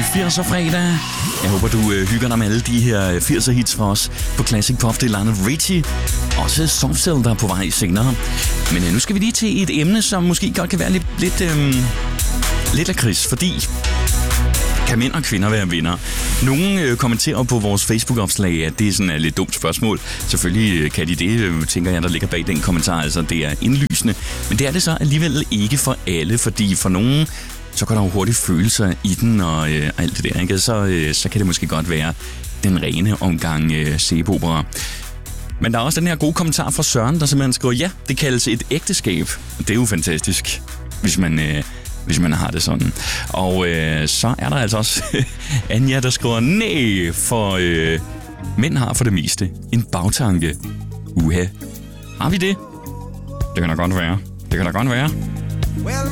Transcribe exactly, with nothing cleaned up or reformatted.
firser fredag. Jeg håber, du øh, hygger dig med alle de her firser hits fra os på Classic Pop. Det er Lionel Richie. Også Soft Cell, der er på vej senere. Men øh, nu skal vi lige til et emne, som måske godt kan være lidt, lidt, øh, lidt lakrids, fordi kan mænd og kvinder være venner? Nogle øh, kommenterer på vores Facebook-opslag, at det er sådan et lidt dumt spørgsmål. Selvfølgelig øh, kan de det, øh, tænker jeg, der ligger bag den kommentar. Altså, det er indlysende. Men det er det så alligevel ikke for alle, fordi for nogen, så kan der jo hurtigt følelser i den og øh, alt det der, ikke? Så, øh, så kan det måske godt være den rene omgang øh, sæbeopera. Men der er også den her gode kommentar fra Søren, der simpelthen skriver, ja, det kaldes et ægteskab. Det er jo fantastisk, hvis man... Øh, hvis man har det sådan. Og øh, så er der altså også Anja, der skriver, nej, for øh, mænd har for det meste en bagtanke. Uha. Har vi det? Det kan da godt være. Det kan da godt være. Well,